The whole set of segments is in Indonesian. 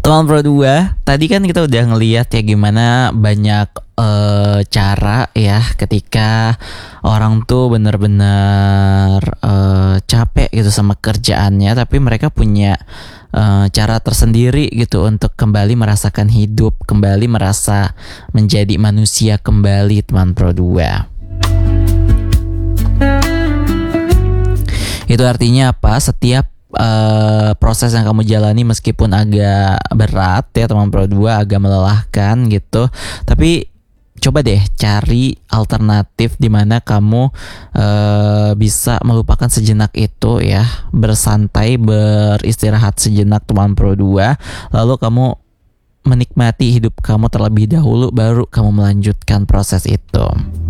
Teman Pro 2, tadi kan kita udah ngeliat ya gimana banyak cara ya ketika orang tuh bener-bener capek gitu sama kerjaannya, tapi mereka punya cara tersendiri gitu untuk kembali merasakan hidup, kembali merasa menjadi manusia kembali, teman Pro 2. Itu artinya apa? Setiap proses yang kamu jalani meskipun agak berat ya teman Pro 2, agak melelahkan gitu, tapi coba deh cari alternatif di mana kamu bisa melupakan sejenak itu ya, bersantai, beristirahat sejenak teman Pro 2, lalu kamu menikmati hidup kamu terlebih dahulu, baru kamu melanjutkan proses itu.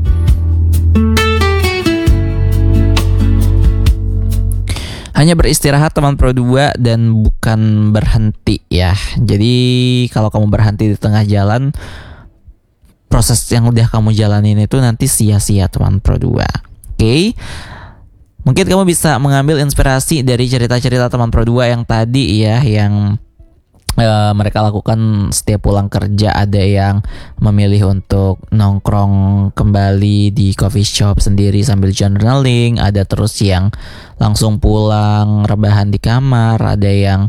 Hanya beristirahat teman Pro 2 dan bukan berhenti ya. Jadi kalau kamu berhenti di tengah jalan, proses yang udah kamu jalanin itu nanti sia-sia teman Pro 2. Oke? Mungkin kamu bisa mengambil inspirasi dari cerita-cerita teman Pro 2 yang tadi ya, yang mereka lakukan setiap pulang kerja. Ada yang memilih untuk nongkrong kembali di coffee shop sendiri sambil journaling, ada terus yang langsung pulang rebahan di kamar, ada yang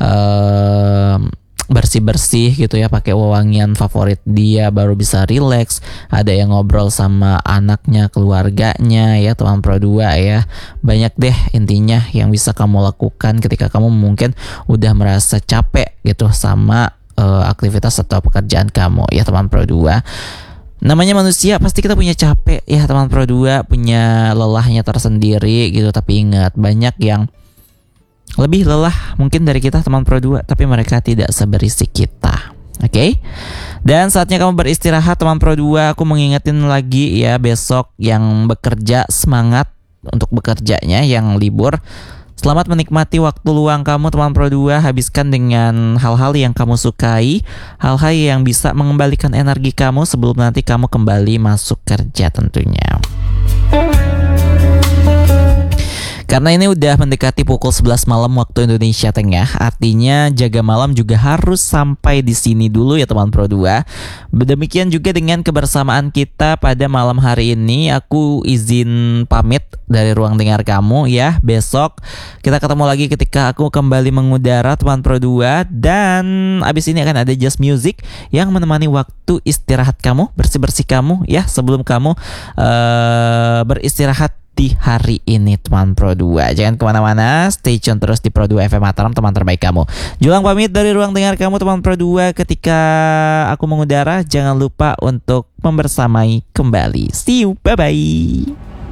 bersih-bersih gitu ya pakai wewangian favorit dia baru bisa rileks, ada yang ngobrol sama anaknya, keluarganya ya teman Pro 2 ya. Banyak deh intinya yang bisa kamu lakukan ketika kamu mungkin udah merasa capek gitu sama aktivitas atau pekerjaan kamu ya teman Pro 2. Namanya manusia, pasti kita punya capek ya teman Pro 2, punya lelahnya tersendiri gitu, tapi ingat banyak yang lebih lelah mungkin dari kita teman Pro 2, tapi mereka tidak seberisik kita. Oke? Dan saatnya kamu beristirahat teman Pro 2. Aku mengingetin lagi ya, besok yang bekerja semangat untuk bekerjanya, yang libur selamat menikmati waktu luang kamu teman Pro 2. Habiskan dengan hal-hal yang kamu sukai, hal-hal yang bisa mengembalikan energi kamu sebelum nanti kamu kembali masuk kerja tentunya. Karena ini udah mendekati pukul 11 malam waktu Indonesia Tengah, artinya jaga malam juga harus sampai di sini dulu ya teman Pro 2. Demikian juga dengan kebersamaan kita pada malam hari ini. Aku izin pamit dari ruang dengar kamu ya. Besok kita ketemu lagi ketika aku kembali mengudara teman Pro 2. Dan abis ini akan ada Just Music yang menemani waktu istirahat kamu, bersih-bersih kamu ya, sebelum kamu beristirahat di hari ini teman Pro 2. Jangan kemana-mana, stay tune terus di Pro 2 FM Mataram, teman terbaik kamu. Julang pamit dari ruang dengar kamu teman Pro 2. Ketika aku mengudara, jangan lupa untuk membersamai kembali. See you, bye-bye.